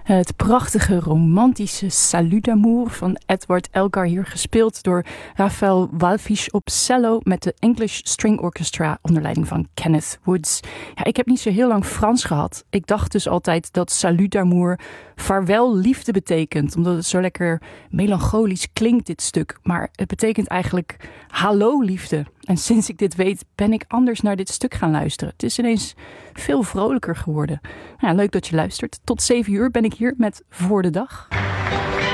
Het prachtige romantische Salut d'amour van Edward Elgar, hier gespeeld door Rafael Walfisch op cello met de English String Orchestra onder leiding van Kenneth Woods. Ja, ik heb niet zo heel lang Frans gehad. Ik dacht dus altijd dat Salut d'amour vaarwel liefde betekent, omdat het zo lekker melancholisch klinkt, dit stuk. Maar het betekent eigenlijk hallo liefde. En sinds ik dit weet, ben ik anders naar dit stuk gaan luisteren. Het is ineens veel vrolijker geworden. Ja, leuk dat je luistert. Tot 7 uur ben ik hier met Voor de Dag.